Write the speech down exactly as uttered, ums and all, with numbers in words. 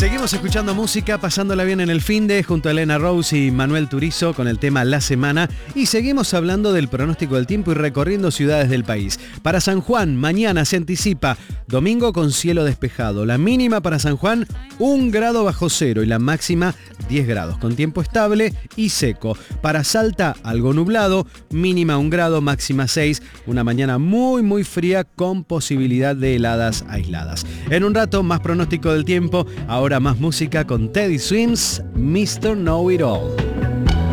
Seguimos escuchando música, pasándola bien en el finde, junto a Elena Rose y Manuel Turizo con el tema La Semana. Y seguimos hablando del pronóstico del tiempo y recorriendo ciudades del país. Para San Juan, mañana se anticipa domingo con cielo despejado. La mínima para San Juan, un grado bajo cero y la máxima diez grados, con tiempo estable y seco. Para Salta, algo nublado, mínima un grado, máxima seis. Una mañana muy muy fría con posibilidad de heladas aisladas. En un rato, más pronóstico del tiempo. Ahora más música con Teddy Swims, mister Know It All.